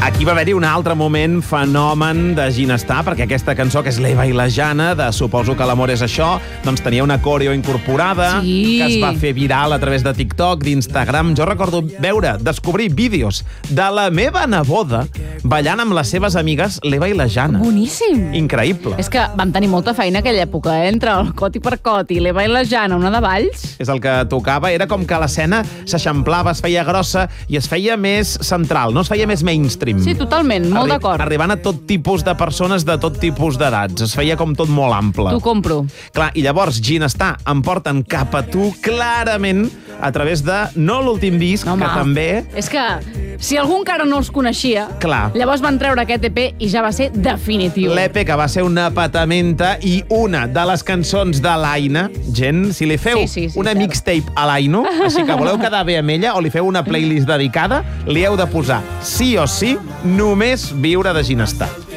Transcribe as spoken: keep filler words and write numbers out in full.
Aquí va haver-hi un altre moment fenomen de Ginestar, perquè aquesta cançó, que és l'Eva i la Jana, de Suposo que l'amor és això, doncs tenia una coreo incorporada, sí. que es va fer viral a través de TikTok, d'Instagram. Jo recordo veure, descobrir vídeos de la meva neboda ballant amb les seves amigues l'Eva i la Jana. Boníssim. Increïble. És que vam tenir molta feina aquella època, eh? Entre el Coti per Coti, l'Eva i la Jana, una de balls. És el que tocava. Era com que l'escena s'eixamplava, es feia grossa i es feia més central, no es feia més mainstream. Sí, totalment, molt Arri d'acord. Arribant a tot tipus de persones de tot tipus d'edats. Es feia com tot molt ample. T'ho compro. Clar, i llavors Ginestar em porten cap a tu clarament a través de No l'últim disc, Home, que també... És que si algú encara no els coneixia, Clar. llavors van treure aquest E P i ja va ser definitiu. L'E P, que va ser una patamenta i una de les cançons de l'Aina. Gent, si li feu Sí, sí, sí, una cert. mixtape a l'Aino, així que voleu quedar bé amb ella o li feu una playlist dedicada, li heu de posar sí o sí només Viure de Ginestar.